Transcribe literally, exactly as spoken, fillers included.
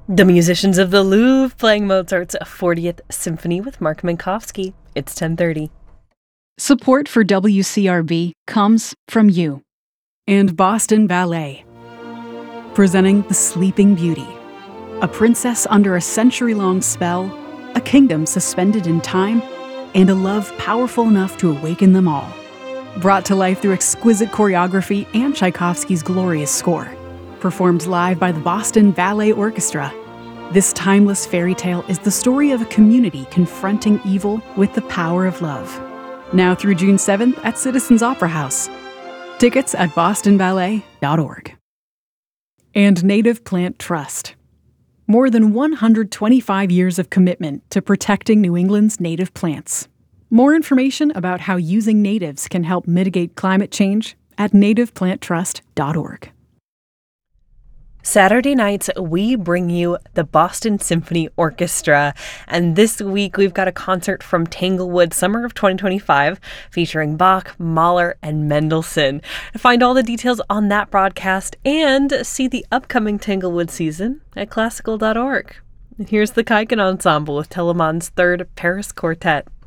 The musicians of the Louvre playing Mozart's fortieth Symphony with Mark Minkowski. It's ten thirty. Support for W C R B comes from you and Boston Ballet. Presenting The Sleeping Beauty, a princess under a century-long spell, a kingdom suspended in time, and a love powerful enough to awaken them all. Brought to life through exquisite choreography and Tchaikovsky's glorious score. Performed live by the Boston Ballet Orchestra, this timeless fairy tale is the story of a community confronting evil with the power of love. Now through June seventh at Citizens Opera House. Tickets at boston ballet dot org. And Native Plant Trust. More than one hundred twenty-five years of commitment to protecting New England's native plants. More information about how using natives can help mitigate climate change at native plant trust dot org. Saturday nights, we bring you the Boston Symphony Orchestra, and this week we've got a concert from Tanglewood Summer of twenty twenty-five featuring Bach, Mahler, and Mendelssohn. Find all the details on that broadcast and see the upcoming Tanglewood season at classical dot org. Here's the Kaiken Ensemble with Telemann's Third Paris Quartet.